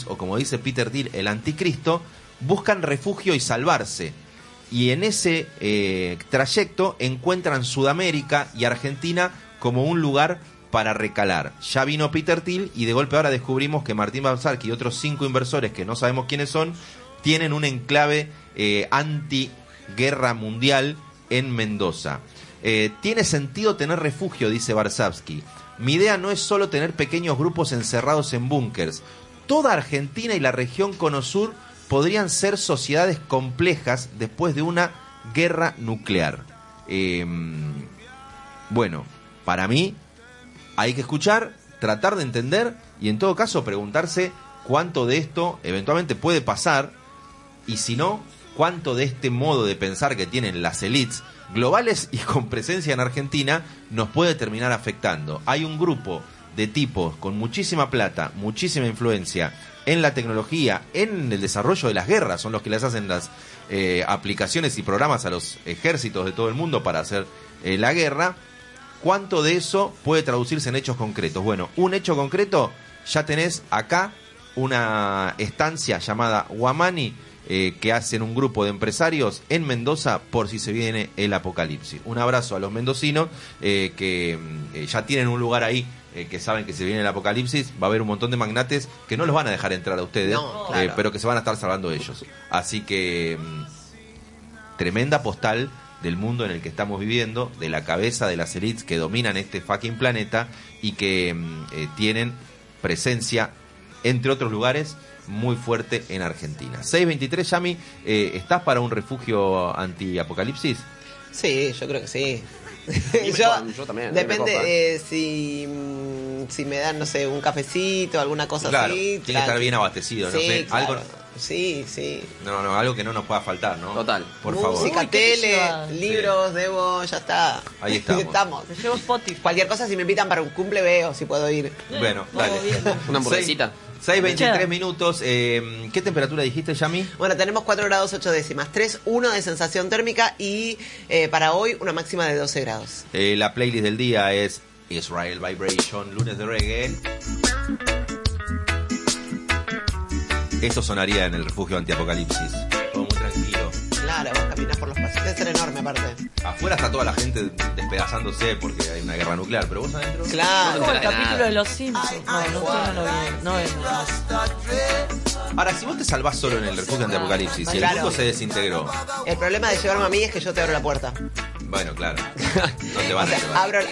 apocalipsis, o como dice Peter Thiel, el anticristo, buscan refugio y salvarse. Y en ese trayecto encuentran Sudamérica y Argentina como un lugar para recalar. Ya vino Peter Thiel y de golpe ahora descubrimos que Martín Balsarki y otros 5 inversores que no sabemos quiénes son, tienen un enclave anti-guerra mundial en Mendoza. Tiene sentido tener refugio, dice Barsavsky. Mi idea no es solo tener pequeños grupos encerrados en búnkers. Toda Argentina y la región Cono Sur podrían ser sociedades complejas después de una guerra nuclear. Bueno, para mí hay que escuchar, tratar de entender y en todo caso preguntarse cuánto de esto eventualmente puede pasar y si no, cuánto de este modo de pensar que tienen las élites globales y con presencia en Argentina nos puede terminar afectando. Hay un grupo de tipos con muchísima plata, muchísima influencia en la tecnología, en el desarrollo de las guerras, son los que les hacen las aplicaciones y programas a los ejércitos de todo el mundo para hacer la guerra. ¿Cuánto de eso puede traducirse en hechos concretos? Bueno, un hecho concreto, ya tenés acá una estancia llamada Guamani, que hacen un grupo de empresarios en Mendoza por si se viene el apocalipsis. Un abrazo a los mendocinos que ya tienen un lugar ahí, que saben que se viene el apocalipsis. Va a haber un montón de magnates que no los van a dejar entrar a ustedes, claro, pero que se van a estar salvando ellos. Así que tremenda postal del mundo en el que estamos viviendo, de la cabeza de las élites que dominan este fucking planeta y que tienen presencia, entre otros lugares, muy fuerte en Argentina. 623, Yami, ¿estás para un refugio anti-apocalipsis? Sí, yo creo que sí. Yo también. Depende si me dan, no sé, un cafecito, alguna cosa claro, así. Tiene que estar bien abastecido, sí, no sé, claro. algo. Sí, sí. No, algo que no nos pueda faltar, ¿no? Total. Por favor. Música, tele, libros, debo, ya está. Ahí estamos. Me llevo Spotify. Cualquier cosa, si me invitan para un cumple, veo si puedo ir. Bueno, dale. Una hamburguesita. 6:23 minutos. ¿Qué temperatura dijiste, Yami? Bueno, tenemos 4 grados 8 décimas, 3,1 de sensación térmica y para hoy una máxima de 12 grados. La playlist del día es Israel Vibration, lunes de reggae. Esto sonaría en el refugio antiapocalipsis. Todo muy tranquilo. Claro, vos caminas por los pasillos. Debe ser enorme, aparte. Afuera está toda la gente despedazándose porque hay una guerra nuclear, pero vos adentro. Claro. Como el capítulo de Los Simpsons. No es. Ahora, si vos te salvás solo en el refugio antiapocalipsis y el Claro. mundo se desintegró. El problema de llevarme a mí es que yo te abro la puerta. Bueno, claro. No te van O sea, a llevar.